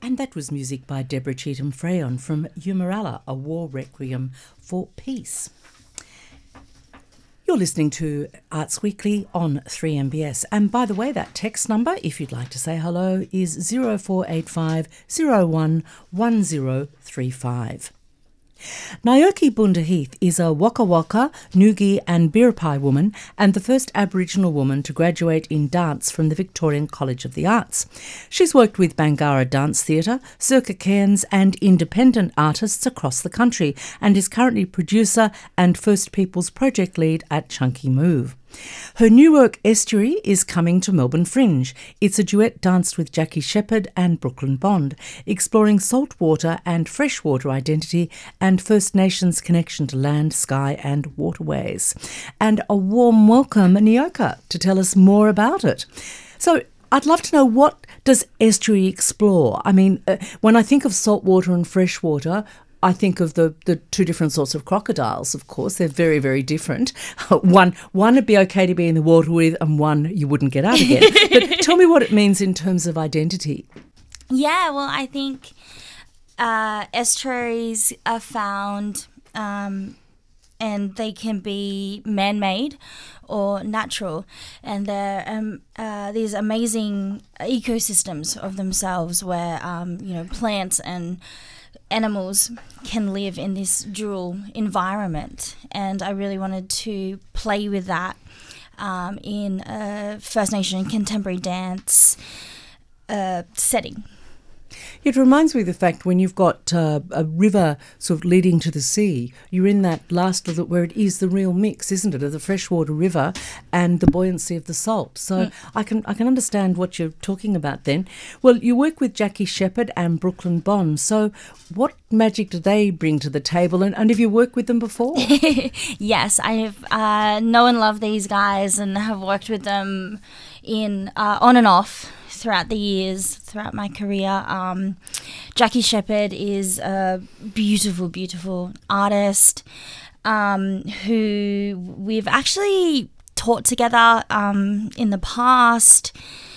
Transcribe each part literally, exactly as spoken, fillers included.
And that was music by Deborah Cheetham Freyon from Umaralla, a war requiem for peace. You're listening to Arts Weekly on three M B S. And by the way, that text number, if you'd like to say hello, is zero four eight five zero one one zero three five. Naoki Bundaheath is a Waka Waka, Nugi and Biripi woman and the first Aboriginal woman to graduate in dance from the Victorian College of the Arts. She's worked with Bangarra Dance Theatre, Circa Cairns and independent artists across the country and is currently producer and First Peoples project lead at Chunky Move. Her new work, Estuary, is coming to Melbourne Fringe. It's a duet danced with Jackie Shepherd and Brooklyn Bond, exploring saltwater and freshwater identity and First Nations connection to land, sky and waterways. And a warm welcome, Nyoka, to tell us more about it. So I'd love to know, what does Estuary explore? I mean, uh, when I think of saltwater and freshwater, I think of the, the two different sorts of crocodiles, of course. They're very, very different. One one would be okay to be in the water with and one you wouldn't get out again. But tell me what it means in terms of identity. Yeah, well, I think uh, estuaries are found um, and they can be man-made or natural. And they're um, uh, these amazing ecosystems of themselves where, um, you know, plants and animals can live in this dual environment, and I really wanted to play with that um, in a First Nation contemporary dance uh, setting. It reminds me of the fact when you've got uh, a river sort of leading to the sea, you're in that last little where it is the real mix, isn't it, of the freshwater river and the buoyancy of the salt. So mm. I can I can understand what you're talking about then. Well, you work with Jackie Shepherd and Brooklyn Bond. So what magic do they bring to the table, and, and have you worked with them before? Yes, I have uh, known and loved these guys and have worked with them in uh, on and off throughout the years, throughout my career. Um, Jackie Shepherd is a beautiful, beautiful artist um, who we've actually taught together um, in the past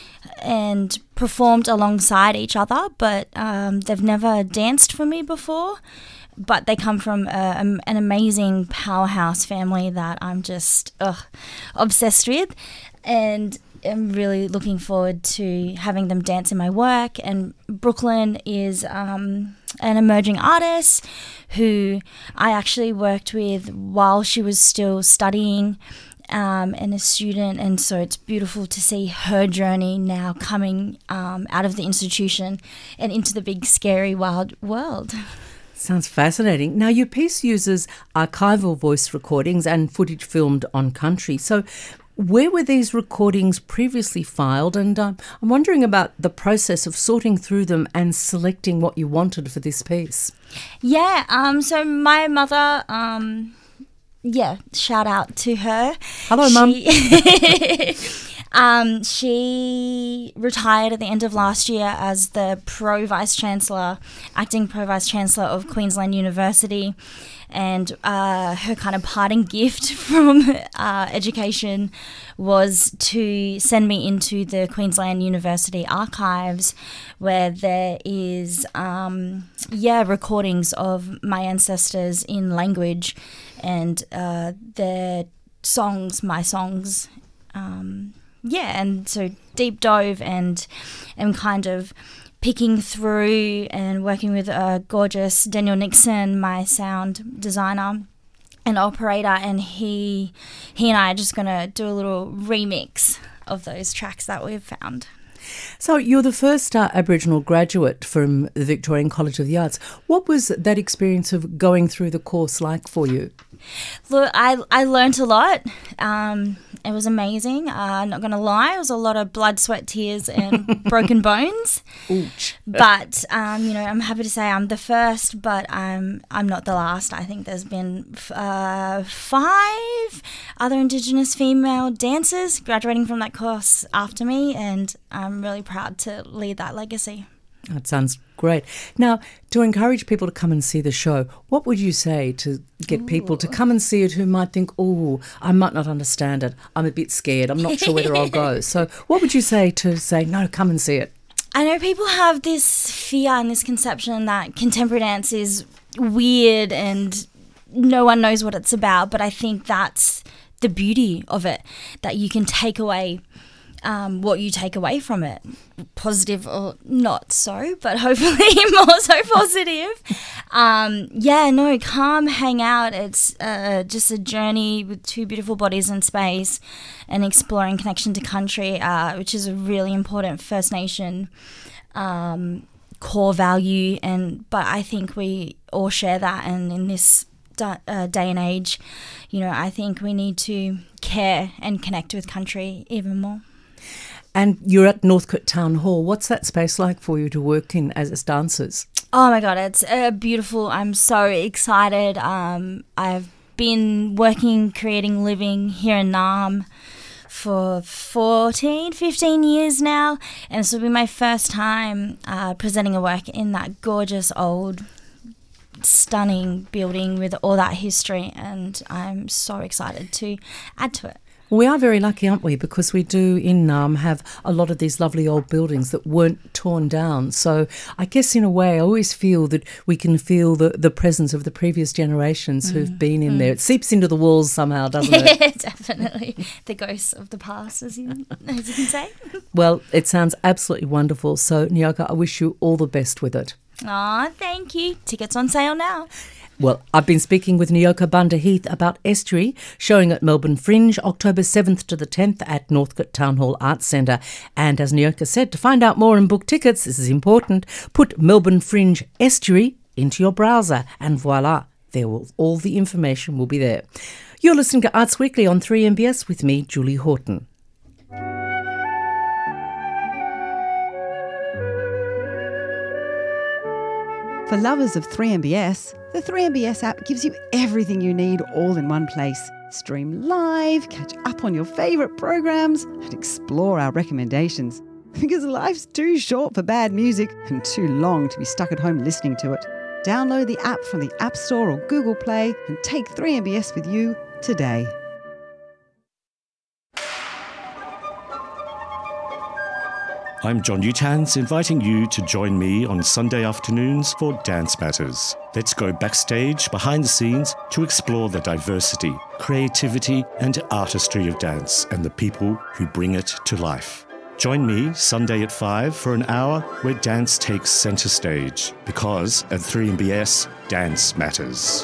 and performed alongside each other, but um, they've never danced for me before. But they come from a, um, an amazing powerhouse family that I'm just ugh, obsessed with, and I'm really looking forward to having them dance in my work. And Brooklyn is um, an emerging artist who I actually worked with while she was still studying um, and a student, and so it's beautiful to see her journey now coming um, out of the institution and into the big, scary, wild world. Sounds fascinating. Now, your piece uses archival voice recordings and footage filmed on country. So where were these recordings previously filed? And um, I'm wondering about the process of sorting through them and selecting what you wanted for this piece. Yeah, um, so my mother, um, yeah, shout out to her. Hello, she, Mum. um, she retired at the end of last year as the Pro-Vice-Chancellor, acting Pro-Vice-Chancellor of Queensland University. And uh, her kind of parting gift from uh, education was to send me into the Queensland University archives, where there is, um, yeah, recordings of my ancestors in language and uh, their songs, my songs. Um, yeah, and so deep dove and and kind of picking through and working with a gorgeous Daniel Nixon, my sound designer and operator, and he he and I are just going to do a little remix of those tracks that we've found. So you're the first uh, Aboriginal graduate from the Victorian College of the Arts. What was that experience of going through the course like for you? Look, I, I learnt a lot. Um, it was amazing. Uh, I'm not going to lie. It was a lot of blood, sweat, tears and broken bones. Ouch. But, um, you know, I'm happy to say I'm the first, but I'm, I'm not the last. I think there's been uh, five other Indigenous female dancers graduating from that course after me, and I'm really proud to lead that legacy. That sounds great. Now, to encourage people to come and see the show, what would you say to get Ooh. people to come and see it who might think, oh, I might not understand it, I'm a bit scared, I'm not sure whether I'll go. So what would you say to say, no, come and see it? I know people have this fear and this conception that contemporary dance is weird and no one knows what it's about, but I think that's the beauty of it, that you can take away um, what you take away from it, positive or not so, but hopefully more so positive. Um, yeah, no, come hang out. It's uh, just a journey with two beautiful bodies in space and exploring connection to country, uh, which is a really important First Nation um, core value. And but I think we all share that, and in this Uh, day and age, you know, I think we need to care and connect with country even more. And you're at Northcote Town Hall. What's that space like for you to work in as dancers? Oh my God, it's uh, beautiful. I'm so excited. Um, I've been working, creating, living here in Naarm for fourteen, fifteen years now, and this will be my first time uh, presenting a work in that gorgeous old stunning building with all that history, and I'm so excited to add to it. We are very lucky, aren't we? Because we do in Naarm have a lot of these lovely old buildings that weren't torn down. So I guess in a way I always feel that we can feel the, the presence of the previous generations mm. who've been in mm. there. It seeps into the walls somehow, doesn't it? Yeah, definitely. The ghosts of the past, as you, as you can say. Well, it sounds absolutely wonderful. So Nyoka, I wish you all the best with it. Aw, thank you. Tickets on sale now. Well, I've been speaking with Nyoka Bunda Heath about Estuary, showing at Melbourne Fringe, October seventh to the tenth at Northcote Town Hall Arts Centre. And as Nyoka said, to find out more and book tickets, this is important, put Melbourne Fringe Estuary into your browser and voila, there will all the information will be there. You're listening to Arts Weekly on three M B S with me, Julie Horton. For lovers of three M B S, the three M B S app gives you everything you need all in one place. Stream live, catch up on your favourite programs, and explore our recommendations. Because life's too short for bad music and too long to be stuck at home listening to it. Download the app from the App Store or Google Play and take three M B S with you today. I'm John Utans, inviting you to join me on Sunday afternoons for Dance Matters. Let's go backstage, behind the scenes, to explore the diversity, creativity and artistry of dance and the people who bring it to life. Join me Sunday at five for an hour where dance takes centre stage, because at three M B S, dance matters.